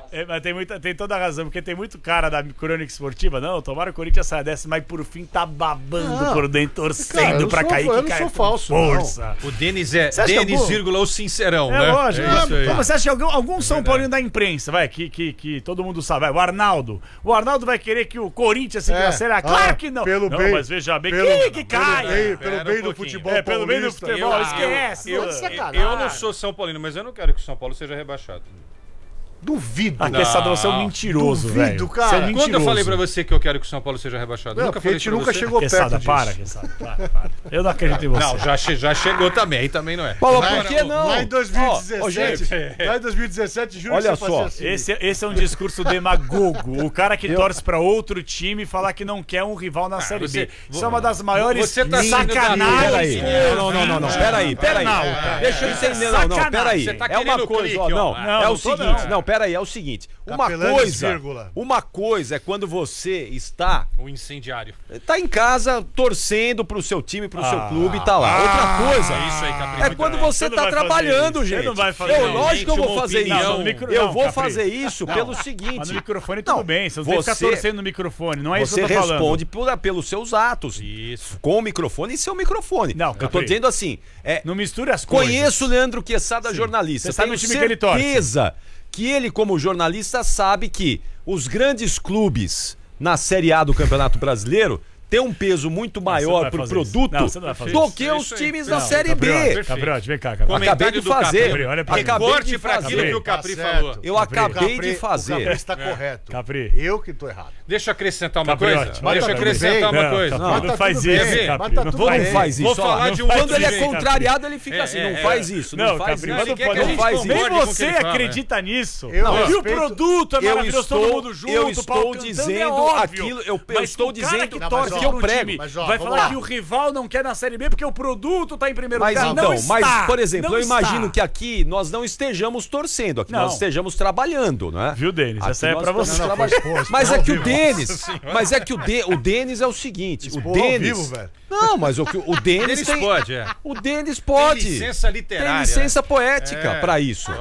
Mas tem toda a razão, porque tem muito cara da crônica esportiva. Não, tomara o Corinthians saia dessa, mas por fim tá babando por dentro, torcendo pra cair. Eu não sou falso, força. O Denis é Denis, o sincerão, né? Lógico. Você acha que algum São Paulino da imprensa, que todo mundo sabe, o Arnaldo vai querer que o Corinthians se cancele? Claro que não. Mas veja bem, que cai. Pelo bem do futebol paulista. Pelo bem do futebol, esquece. Eu não sou São Paulino, mas eu não quero que o São Paulo seja rebaixado. Duvido. Você é um mentiroso, velho. Duvido, cara. Quando eu falei pra você que eu quero que o São Paulo seja rebaixado? Nunca falei, a gente nunca chegou perto disso. Para. Eu não acredito em você. Não, já chegou também, aí também não é. Paulo, por que não? Lá em 2017, juro olha que só, assim. Esse é um discurso demagogo. O cara que torce pra outro time falar que não quer um rival na Série B. Isso é uma das maiores Peraí. sacanagens. Não. Peraí. Deixa eu entender. Não, peraí. É uma coisa, ó. É o seguinte. Não, peraí, é o seguinte. Uma coisa é quando você está... O incendiário. Tá em casa torcendo pro seu time, pro seu clube e tá lá. Outra coisa é quando você tá trabalhando, gente. Lógico que eu vou fazer isso. Eu vou fazer isso pelo seguinte. Mas no microfone tudo bem, você não tem que ficar torcendo no microfone, não é isso que eu tô falando. Você responde pelos seus atos. Isso. Com o microfone e seu microfone. Não, eu tô dizendo assim, não misture as coisas. Conheço o Leandro Quesada, jornalista. Você sabe o time que ele torce. Certeza que ele, como jornalista, sabe que os grandes clubes na Série A do Campeonato Brasileiro tem um peso muito maior pro produto do que os times da Série B. Capriotti, vem cá, Acabei de fazer. Corte pra aquilo que o Capri falou. Eu acabei de fazer. O Capri está correto. Capri. Eu que tô errado. Deixa eu acrescentar uma Capriotti, coisa. Não faz isso, Capri. Não faz isso. Vou falar de um Quando ele é contrariado, ele fica assim, não faz isso, não faz isso. Não faz isso. Nem você acredita nisso. E o produto é maravilhoso, todo mundo junto, eu estou dizendo aquilo, eu estou dizendo que eu prego. Vai falar que o rival não quer na Série B porque o produto tá em primeiro lugar. Mas, por exemplo, eu imagino que aqui nós não estejamos torcendo, aqui nós estejamos trabalhando, né? Viu, Denis? Essa é pra você. Mas é que o Denis é o seguinte, o Denis... Não, mas o Denis tem... O Denis pode. Tem licença literária. Tem licença poética pra isso.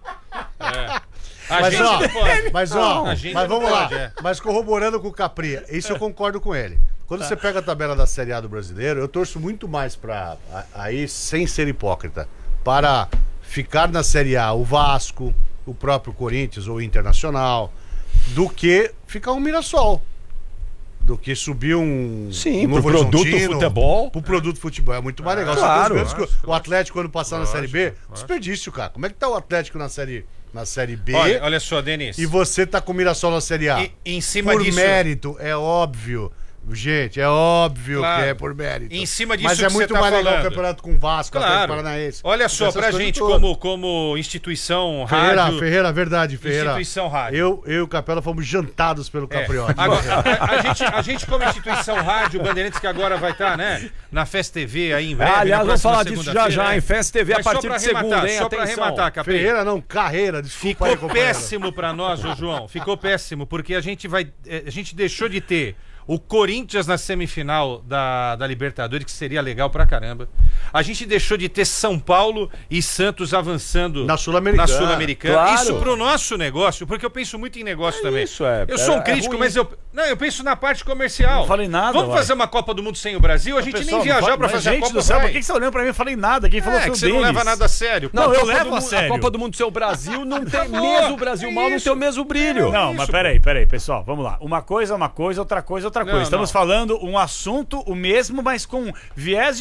Mas vamos lá. Mas corroborando com o Capri, isso eu concordo com ele. Quando você pega a tabela da Série A do Brasileiro, eu torço muito mais para, aí sem ser hipócrita, para ficar na Série A o Vasco, o próprio Corinthians ou o Internacional, do que ficar um Mirassol. Do que subir um pro produto futebol. Pro produto futebol. É muito mais legal. Claro. O Atlético, quando passar na Série B, desperdício, cara. Como é que tá o Atlético na Série B? Olha só, Denis. E você tá com o Mirassol na Série A. Em cima por disso... mérito, é óbvio. Gente, é óbvio que é por mérito. Em cima disso mas é muito mais legal o campeonato com o Vasco, Atlético Paranaense. Olha só, pra gente, como instituição rádio... Ferreira, verdade, Ferreira. Instituição rádio. Eu e o Capela fomos jantados pelo Capriotti. Agora, a gente como instituição rádio, Bandeirantes, que agora vai estar, né, na Festa TV aí em breve. Aliás, vamos falar disso já, em Festa TV a partir de segunda, hein? Só pra arrematar, Capri. Ferreira não, Carreira, desculpa. Ficou péssimo pra nós, ô João. Ficou péssimo, porque a gente deixou de ter o Corinthians na semifinal da Libertadores, que seria legal pra caramba. A gente deixou de ter São Paulo e Santos avançando na Sul-Americana. Claro. Isso pro nosso negócio, porque eu penso muito em negócio também. Eu sou um crítico, mas eu penso na parte comercial. Não falei nada. Vamos fazer uma Copa do Mundo sem o Brasil? A gente nem viajar pra fazer a Copa do Mundo. Por que você olhando pra mim? Eu falei nada. Quem falou foi o Denis. Você não leva nada a sério. Não, eu levo a sério. A Copa do Mundo sem o Brasil não tem mesmo o Brasil mal, não tem o mesmo brilho. Não, mas peraí, pessoal, vamos lá. Uma coisa, outra coisa. Estamos falando um assunto o mesmo, mas com vieses,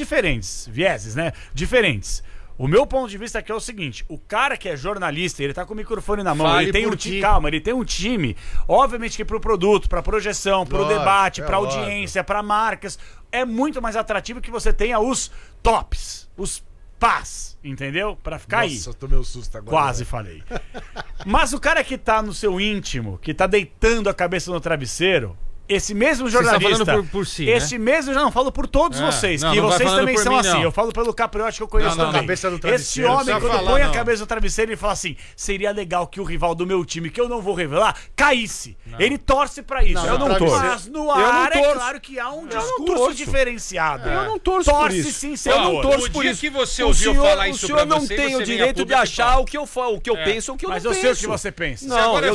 né? Diferentes. O meu ponto de vista aqui é o seguinte: o cara que é jornalista, ele tá com o microfone na mão, ele tem um time, ele tem um time, obviamente que pro produto, pra projeção, pro debate, pra audiência, pra marcas, é muito mais atrativo que você tenha os tops, os pás, entendeu? Pra ficar aí. Nossa, tomei um susto agora. Quase falei. Mas o cara que tá no seu íntimo, que tá deitando a cabeça no travesseiro, esse mesmo jornalista... Você tá falando por si, esse mesmo... Não, falo por todos vocês, que vocês também são assim. Eu falo pelo Capriotti, que eu conheço também. Esse homem, quando põe a cabeça no travesseiro, ele fala assim: seria legal que o rival do meu time, que eu não vou revelar, caísse. Ele torce pra isso. Eu não torço. Mas no ar, é claro que há um discurso diferenciado. Eu não torço por isso. Sim, eu não torço por isso. Que você ouviu falar isso pra você, o senhor não tem o direito de achar o que eu penso ou o que eu não penso. Mas eu sei o que você pensa. Não,